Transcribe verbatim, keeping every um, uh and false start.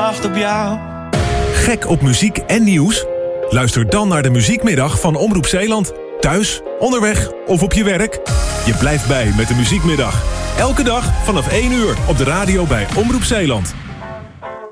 wacht op jou. Gek op muziek en nieuws? Luister dan naar de Muziekmiddag van Omroep Zeeland. Thuis, onderweg of op je werk. Je blijft bij met de Muziekmiddag. Elke dag vanaf één uur op de radio bij Omroep Zeeland.